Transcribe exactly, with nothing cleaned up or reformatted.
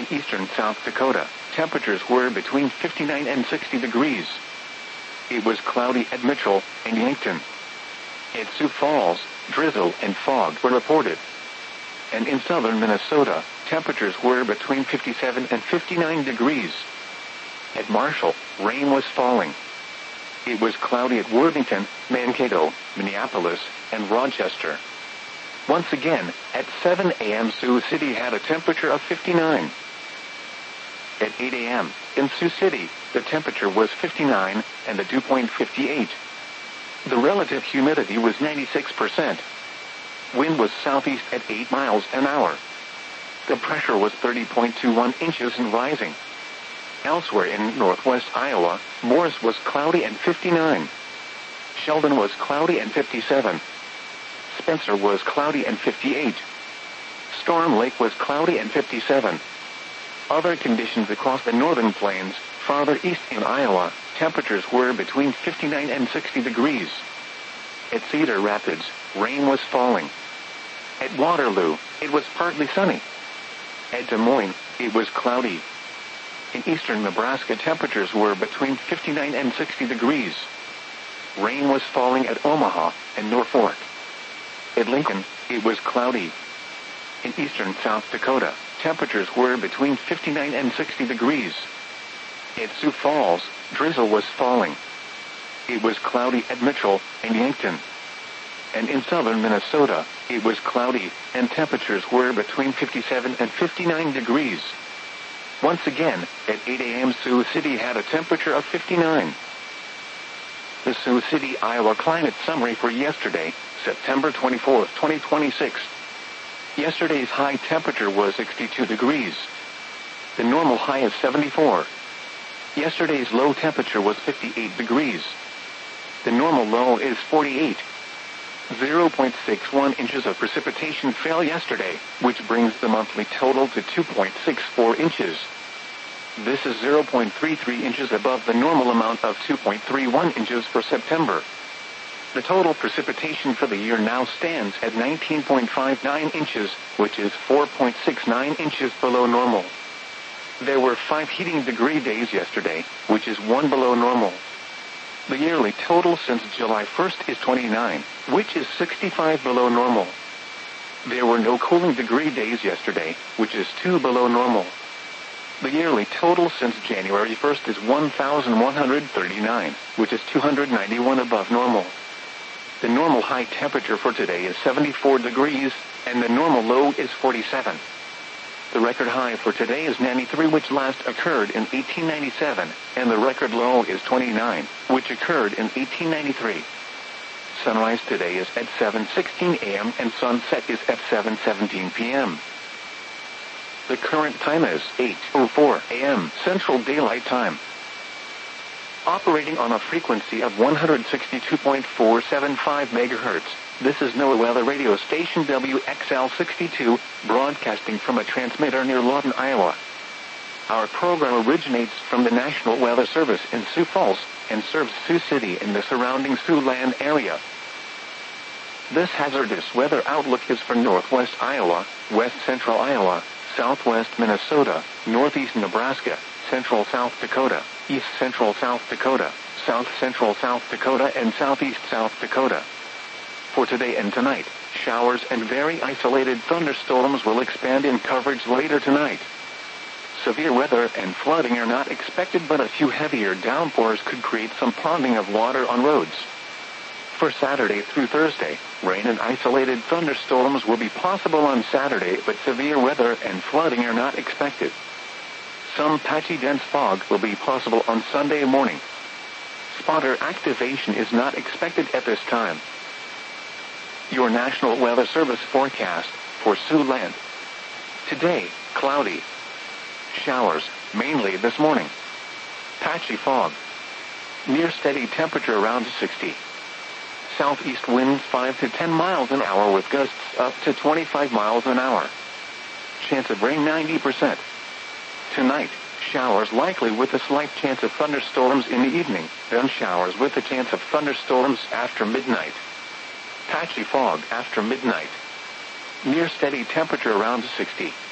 In eastern South Dakota, temperatures were between fifty-nine and sixty degrees. It was cloudy at Mitchell and Yankton. At Sioux Falls, drizzle and fog were reported. And in southern Minnesota, temperatures were between fifty-seven and fifty-nine degrees. At Marshall, rain was falling. It was cloudy at Worthington, Mankato, Minneapolis, and Rochester. Once again, at seven a m Sioux City had a temperature of fifty-nine. At eight a m, in Sioux City, the temperature was fifty-nine, and the dew point fifty-eight. The relative humidity was ninety-six percent. Wind was southeast at eight miles an hour. The pressure was thirty point two one inches and rising. Elsewhere in northwest Iowa, Morris was cloudy and fifty-nine. Sheldon was cloudy and fifty-seven. Spencer was cloudy and fifty-eight. Storm Lake was cloudy and fifty-seven. Other conditions across the northern plains, farther east in Iowa, temperatures were between fifty-nine and sixty degrees. At Cedar Rapids, rain was falling. At Waterloo, it was partly sunny. At Des Moines, it was cloudy. In eastern Nebraska, temperatures were between fifty-nine and sixty degrees. Rain was falling at Omaha and Norfolk. At Lincoln, it was cloudy. In eastern South Dakota, temperatures were between fifty-nine and sixty degrees. At Sioux Falls, drizzle was falling. It was cloudy at Mitchell and Yankton. And in southern Minnesota, it was cloudy, and temperatures were between fifty-seven and fifty-nine degrees. Once again, at eight a m Sioux City had a temperature of fifty-nine. The Sioux City, Iowa climate summary for yesterday, September twenty-fourth, twenty twenty-six. Yesterday's high temperature was sixty-two degrees. The normal high is seventy-four. Yesterday's low temperature was fifty-eight degrees. The normal low is forty-eight. zero point six one inches of precipitation fell yesterday, which brings the monthly total to two point six four inches. This is zero point three three inches above the normal amount of two point three one inches for September. The total precipitation for the year now stands at nineteen point five nine inches, which is four point six nine inches below normal. There were five heating degree days yesterday, which is one below normal. The yearly total since July first is twenty-nine, which is sixty-five below normal. There were no cooling degree days yesterday, which is two below normal. The yearly total since January first is one thousand one hundred thirty-nine, which is two hundred ninety-one above normal. The normal high temperature for today is seventy-four degrees, and the normal low is forty-seven. The record high for today is ninety-three, which last occurred in eighteen ninety-seven, and the record low is twenty-nine, which occurred in eighteen ninety-three. Sunrise today is at seven sixteen a m and sunset is at seven seventeen p m The current time is eight oh four a m Central Daylight Time. Operating on a frequency of one hundred sixty-two point four seven five megahertz, this is NOAA Weather Radio Station W X L sixty-two, broadcasting from a transmitter near Lawton, Iowa. Our program originates from the National Weather Service in Sioux Falls, and serves Sioux City and the surrounding Siouxland area. This hazardous weather outlook is for northwest Iowa, west central Iowa, southwest Minnesota, northeast Nebraska, central South Dakota, east central South Dakota, south central South Dakota, and southeast South Dakota. For today and tonight, showers and very isolated thunderstorms will expand in coverage later tonight. Severe weather and flooding are not expected, but a few heavier downpours could create some ponding of water on roads. For Saturday through Thursday, rain and isolated thunderstorms will be possible on Saturday, but severe weather and flooding are not expected. Some patchy dense fog will be possible on Sunday morning. Spotter activation is not expected at this time. Your National Weather Service forecast for Siouxland. Today, cloudy. Showers, mainly this morning. Patchy fog. Near steady temperature around sixty. Southeast winds five to ten miles an hour with gusts up to twenty-five miles an hour. Chance of rain ninety percent. Tonight, showers likely with a slight chance of thunderstorms in the evening, then showers with a chance of thunderstorms after midnight. Patchy fog after midnight. Near steady temperature around sixty.